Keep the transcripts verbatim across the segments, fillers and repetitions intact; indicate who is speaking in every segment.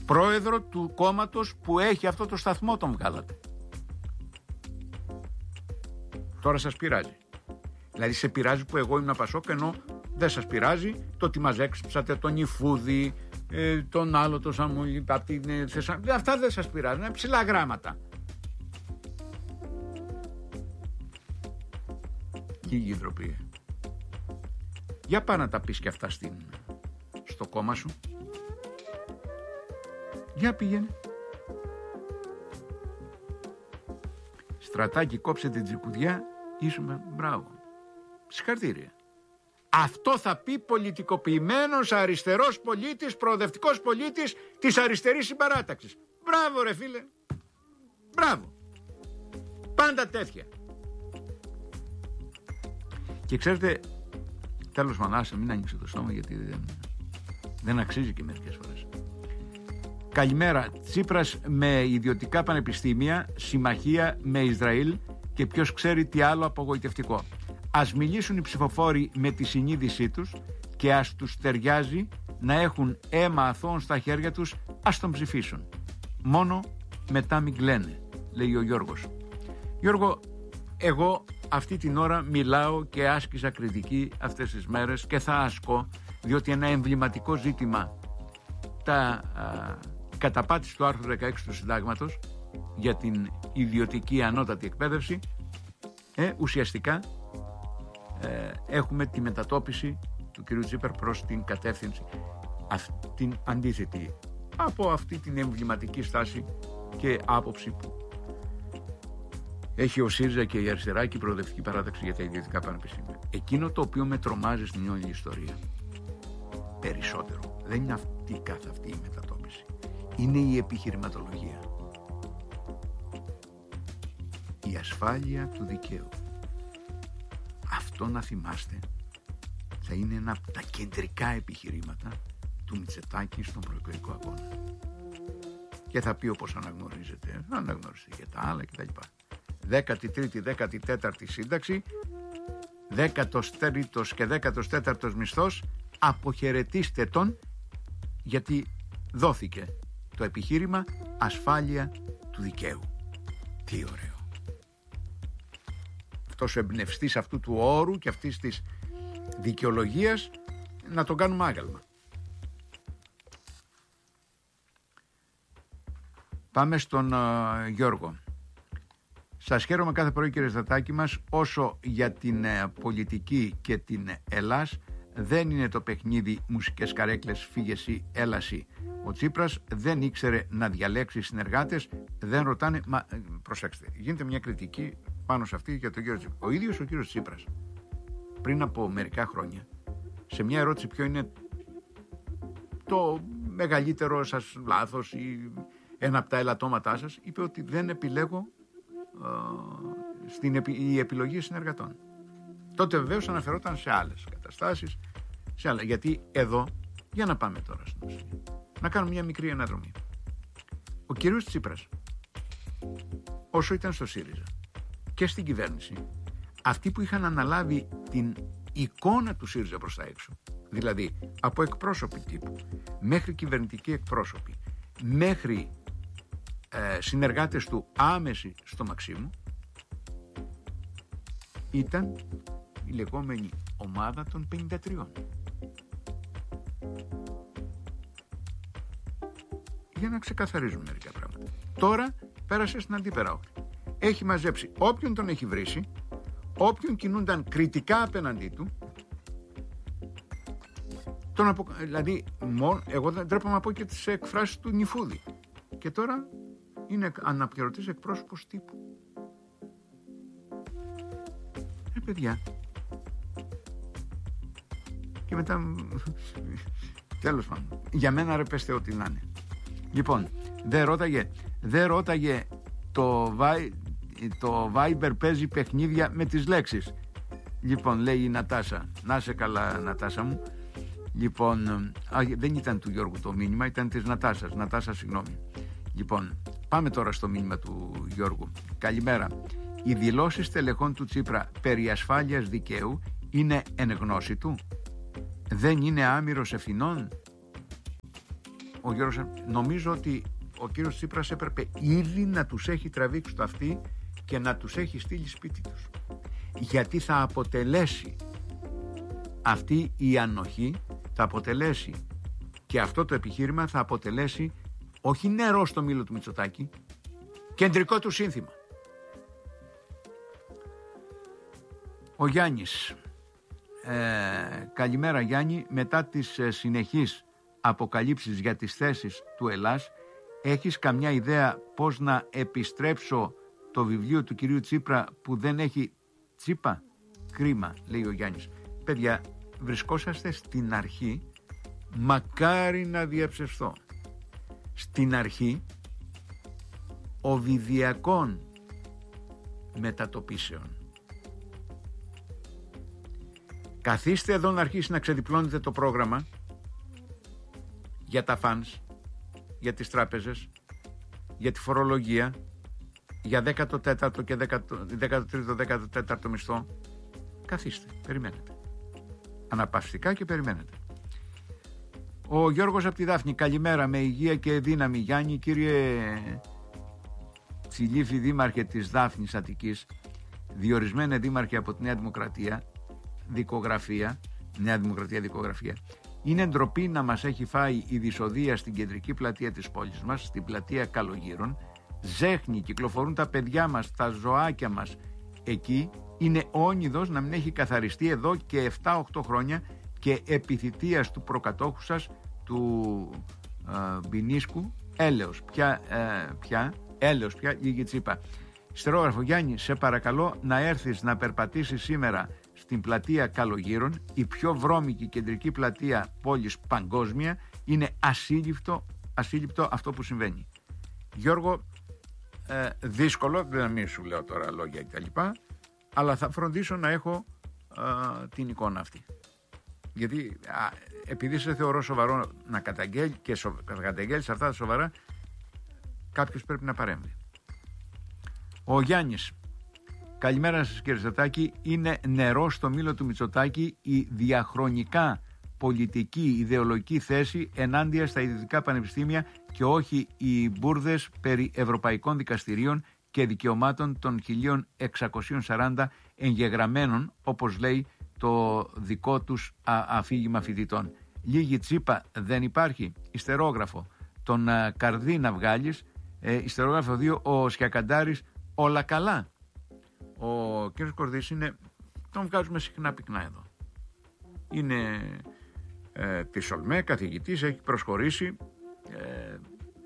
Speaker 1: πρόεδρο του κόμματος που έχει αυτό το σταθμό τον βγάλατε. Τώρα σας πειράζει. Δηλαδή σε πειράζει που εγώ ήμουν Πασόκ, ενώ δεν σας πειράζει το ότι μας έξυψατε τον Ιφούδη, ε, τον άλλο το Σαμούλη, από την ε, Θεσσαλονίκη. Αυτά δεν σας πειράζουν, είναι ψηλά γράμματα. Λίγη ντροπή. Για πά να τα πεις και αυτά στην, στο κόμμα σου. Για πήγαινε. Στρατάκι, κόψε την τσικουδιά, ήσουμε μπράβο. Συγχαρητήρια. Αυτό θα πει πολιτικοποιημένος αριστερός πολίτης, προοδευτικός πολίτης της αριστερής συμπαράταξης. Μπράβο ρε φίλε. Μπράβο. Πάντα τέτοια. Και ξέρετε, τέλος μανάσε, μην άνοιξε το στόμα γιατί δεν, δεν αξίζει και μερικές φορές. Καλημέρα. Τσίπρας με ιδιωτικά πανεπιστήμια, συμμαχία με Ισραήλ και ποιος ξέρει τι άλλο απογοητευτικό. Ας μιλήσουν οι ψηφοφόροι με τη συνείδησή τους και ας τους ταιριάζει να έχουν αίμα αθώων στα χέρια τους, ας τον ψηφίσουν. Μόνο μετά μην κλαίνε, λέει ο Γιώργος. Γιώργο, εγώ αυτή την ώρα μιλάω και άσκησα κριτική αυτές τις μέρες και θα ασκώ, διότι ένα εμβληματικό ζήτημα, τα α, καταπάτηση του άρθρου δεκαέξι του Συντάγματος για την ιδιωτική ανώτατη εκπαίδευση, ε, ουσιαστικά ε, έχουμε τη μετατόπιση του κ. Τσίπρα προς την κατεύθυνση την αντίθετη από αυτή την εμβληματική στάση και άποψη που έχει ο ΣΥΡΙΖΑ και η αριστερά και η προοδευτική παράταξη για τα ιδιωτικά πανεπιστήμια. Εκείνο το οποίο με τρομάζει στην όλη ιστορία περισσότερο δεν είναι αυτή καθ' αυτή η μετατόπιση, είναι η επιχειρηματολογία, η ασφάλεια του δικαίου. Αυτό, να θυμάστε, θα είναι ένα από τα κεντρικά επιχειρήματα του Μητσοτάκη στον προεκλογικό αγώνα. Και θα πει, όπως αναγνωρίζετε, να αναγνωριστεί για τα άλλα κτλ. δέκατη τρίτη, δέκατη τέταρτη σύνταξη, δέκατος τρίτος και δέκατος τέταρτος μισθός, αποχαιρετήστε τον, γιατί δόθηκε το επιχείρημα ασφάλεια του δικαίου. Τι ωραίο. Αυτός ο εμπνευστής αυτού του όρου και αυτής της δικαιολογίας να τον κάνουμε άγαλμα. Πάμε στον uh, Γιώργο. Σας χαίρομαι κάθε πρωί, κύριε Στατάκη μας, όσο για την uh, πολιτική και την Ελλάς. Δεν είναι το παιχνίδι μουσικές καρέκλες, φύγεσαι, έλαση. Ο Τσίπρας δεν ήξερε να διαλέξει συνεργάτες, δεν ρωτάνε. Μα προσέξτε, γίνεται μια κριτική πάνω σε αυτή για τον κύριο Τσίπρα. Ο ίδιος ο κύριος Τσίπρας, πριν από μερικά χρόνια, σε μια ερώτηση ποιο είναι το μεγαλύτερο σας λάθος ή ένα από τα ελαττώματά σας, είπε ότι δεν επιλέγω ε, στην επι, η επιλογή συνεργατών. Τότε βεβαίως αναφερόταν σε άλλες καταστάσεις, σε άλλα. Γιατί εδώ, για να πάμε τώρα στην ουσία, να κάνουμε μια μικρή αναδρομή. Ο κύριος Τσίπρας, όσο ήταν στο ΣΥΡΙΖΑ και στην κυβέρνηση, αυτοί που είχαν αναλάβει την εικόνα του ΣΥΡΙΖΑ προς τα έξω, δηλαδή από εκπρόσωποι τύπου μέχρι κυβερνητικοί εκπρόσωποι, μέχρι ε, συνεργάτες του άμεση στο Μαξίμου, ήταν η λεγόμενη ομάδα των πενήντα τριών. Για να ξεκαθαρίζουμε μερικά πράγματα. Τώρα πέρασε στην αντίπερα όχθη. Έχει μαζέψει όποιον τον έχει βρήσει, όποιον κινούνταν κριτικά απέναντί του, τον απο... δηλαδή μόνο, εγώ δεν τρέπομαι να πω και τις εκφράσεις του Νιφούδη. Και τώρα είναι αναπληρωτής εκπρόσωπος τύπου. Ρε παιδιά. Και μετά τέλος πάντων, για μένα ρε πέστε ό,τι να είναι. Λοιπόν, δεν ρώταγε δεν ρώταγε το, το Viber παίζει παιχνίδια με τις λέξεις. Λοιπόν, λέει η Νατάσα, να σε καλά Νατάσα μου. Λοιπόν, α, δεν ήταν του Γιώργου το μήνυμα, ήταν της Νατάσας. Νατάσα, συγγνώμη. Λοιπόν, πάμε τώρα στο μήνυμα του Γιώργου. Καλημέρα. Οι δηλώσεις τελεχών του Τσίπρα περί ασφάλειας δικαίου είναι εν γνώση του? Δεν είναι άμυρος ευθυνών? ο Γιώργος, νομίζω ότι ο κύριος Τσίπρας έπρεπε ήδη να τους έχει τραβήξει το αυτί και να τους έχει στείλει σπίτι τους. Γιατί θα αποτελέσει αυτή η ανοχή, θα αποτελέσει και αυτό το επιχείρημα θα αποτελέσει όχι νερό στο μήλο του Μητσοτάκη, κεντρικό του σύνθημα. Ο Γιάννης, ε, καλημέρα Γιάννη, μετά τις ε, συνεχείς αποκαλύψεις για τις θέσεις του Ελλάς, έχεις καμιά ιδέα πώς να επιστρέψω το βιβλίο του κυρίου Τσίπρα που δεν έχει τσίπα? Κρίμα, λέει ο Γιάννης. Παιδιά, βρισκόσαστε στην αρχή, μακάρι να διαψευστώ, στην αρχή οβιδιακών μετατοπίσεων. Καθίστε εδώ να αρχίσει να ξεδιπλώνετε το πρόγραμμα για τα φανς, για τις τράπεζες, για τη φορολογία, για δέκατο τέταρτο και δέκατο τρίτο, δέκατο τέταρτο μισθό. Καθίστε, περιμένετε. Αναπαυστικά και περιμένετε. Ο Γιώργος από τη Δάφνη, καλημέρα, με υγεία και δύναμη Γιάννη. Κύριε Τσιλίφη, δήμαρχε της Δάφνης Αττικής, διορισμένε δήμαρχε από τη Νέα Δημοκρατία, δικογραφία, Νέα Δημοκρατία δικογραφία. Είναι ντροπή να μας έχει φάει η δυσοδεία στην κεντρική πλατεία της πόλης μας, στην πλατεία Καλογύρων. Ζέχνη, κυκλοφορούν τα παιδιά μας, τα ζωάκια μας εκεί. Είναι όνειδος να μην έχει καθαριστεί εδώ και επτά οκτώ χρόνια και επιθυτείας του προκατόχου σας, του ε, Μπινίσκου, έλεος. Πια, ε, πια, έλεος πια, λίγη τσίπα. Στερόγραφο, Γιάννη, σε παρακαλώ να έρθεις να περπατήσεις σήμερα στην πλατεία Καλογύρων, η πιο βρώμικη κεντρική πλατεία πόλης παγκόσμια. Είναι ασύλληπτο, ασύλληπτο αυτό που συμβαίνει. Γιώργο, ε, δύσκολο, δεν μην σου λέω τώρα λόγια κτλ, αλλά θα φροντίσω να έχω ε, την εικόνα αυτή. Γιατί α, επειδή σε θεωρώ σοβαρό να καταγγέλει και σο, καταγγέλεις αυτά τα σοβαρά, κάποιος πρέπει να παρέμβει. Ο Γιάννης, καλημέρα σας κύριε Στατάκη. Είναι νερό στο μήλο του Μητσοτάκη η διαχρονικά πολιτική ιδεολογική θέση ενάντια στα ιδιωτικά πανεπιστήμια και όχι οι μπουρδες περί ευρωπαϊκών δικαστηρίων και δικαιωμάτων των χίλια εξακόσια σαράντα εγγεγραμμένων, όπως λέει το δικό τους α, αφήγημα φοιτητών. Λίγη τσίπα δεν υπάρχει. Ιστερόγραφο, τον α, Καρδί να βγάλεις. ε, Ιστερόγραφο δύο, ο Σκιακαντάρης, όλα καλά. Ο κ. Κορδής είναι, τον βγάζουμε συχνά πυκνά εδώ. Είναι ε, της ΟΛΜΕ, καθηγητής, έχει προσχωρήσει. Ε,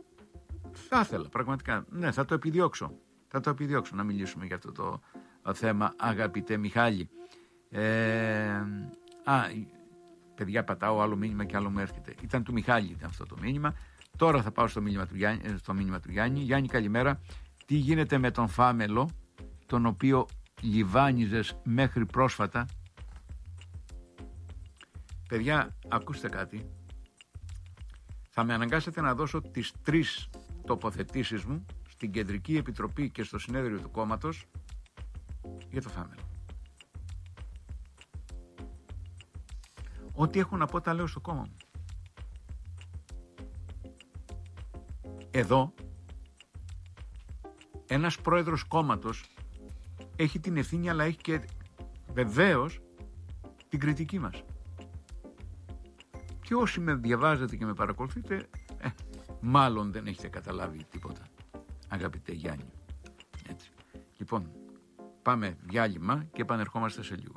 Speaker 1: θα ήθελα πραγματικά, ναι, θα το επιδιώξω. Θα το επιδιώξω να μιλήσουμε για αυτό το, το θέμα, αγαπητέ Μιχάλη. Ε, α, παιδιά, πατάω άλλο μήνυμα και άλλο μου έρχεται. Ήταν του Μιχάλη ήταν αυτό το μήνυμα. Τώρα θα πάω στο μήνυμα του Γιάννη. Στο μήνυμα του Γιάννη. Γιάννη, καλημέρα. Τι γίνεται με τον Φάμελο, τον οποίο λιβάνιζες μέχρι πρόσφατα? Παιδιά, ακούστε κάτι. Θα με αναγκάσετε να δώσω τις τρεις τοποθετήσεις μου στην Κεντρική Επιτροπή και στο συνέδριο του κόμματος για το Φάμελο. Ό,τι έχω να πω τα λέω στο κόμμα μου. Εδώ ένας πρόεδρος κόμματος έχει την ευθύνη, αλλά έχει και βεβαίως την κριτική μας. Και όσοι με διαβάζετε και με παρακολουθείτε, ε, μάλλον δεν έχετε καταλάβει τίποτα, αγαπητέ Γιάννη. Έτσι. Λοιπόν, πάμε διάλειμμα και επανερχόμαστε σε λίγο.